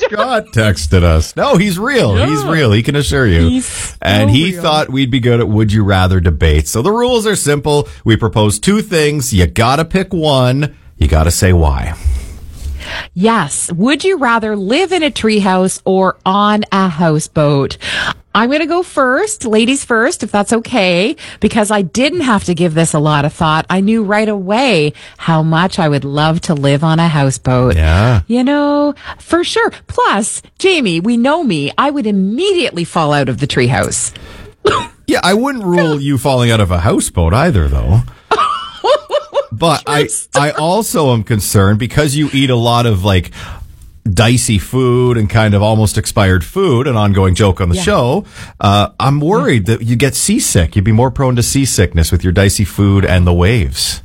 Scott texted us. No, he's real. Yeah. He's real. He can assure you. He thought we'd be good at Would You Rather debates. So the rules are simple. We propose two things. You gotta pick one. You gotta say why. Yes. Would you rather live in a treehouse or on a houseboat? I'm going to go first, ladies first, if that's okay, because I didn't have to give this a lot of thought. I knew right away how much I would love to live on a houseboat. Yeah. You know, for sure. Plus, Jamie, we know me. I would immediately fall out of the treehouse. Yeah, I wouldn't rule you falling out of a houseboat either, though. But I also am concerned because you eat a lot of like dicey food and kind of almost expired food, an ongoing joke on the show. I'm worried that you get seasick. You'd be more prone to seasickness with your dicey food and the waves.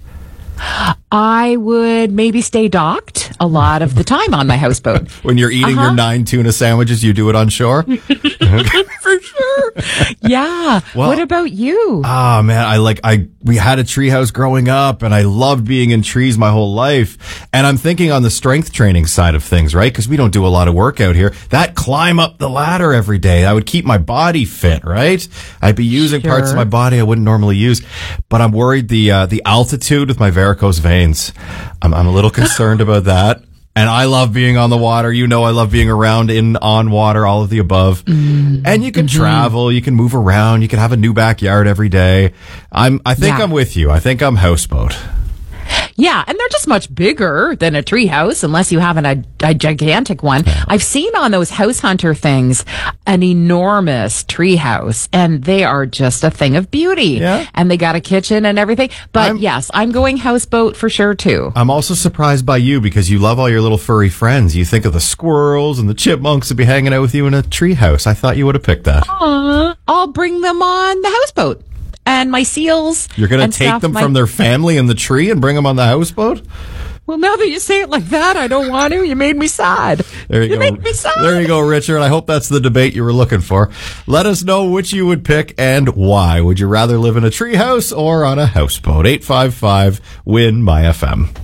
I would maybe stay docked a lot of the time on my houseboat. When you're eating your 9 tuna sandwiches, you do it on shore? For sure. Yeah. Well, what about you? Oh, man, we had a treehouse growing up, and I loved being in trees my whole life. And I'm thinking on the strength training side of things, right? Because we don't do a lot of work out here. That climb up the ladder every day, I would keep my body fit, right? I'd be using parts of my body I wouldn't normally use. But I'm worried the altitude with my varicose veins. I'm a little concerned about that. And I love being on the water. You know, I love being around on water, all of the above. And you can travel, you can move around, you can have a new backyard every day. I think I'm with you. I think I'm houseboat. Yeah, and they're just much bigger than a treehouse, unless you have a gigantic one. I've seen on those House Hunter things an enormous treehouse, and they are just a thing of beauty. Yeah. And they got a kitchen and everything. But yes, I'm going houseboat for sure, too. I'm also surprised by you because you love all your little furry friends. You think of the squirrels and the chipmunks that be hanging out with you in a treehouse. I thought you would have picked that. I'll bring them on the houseboat. And my seals. You're going to take them from their family in the tree and bring them on the houseboat? Well, now that you say it like that, I don't want to. You made me sad. There you go. Made me sad. There you go, Richard. I hope that's the debate you were looking for. Let us know which you would pick and why. Would you rather live in a treehouse or on a houseboat? 855-WIN-MY-FM.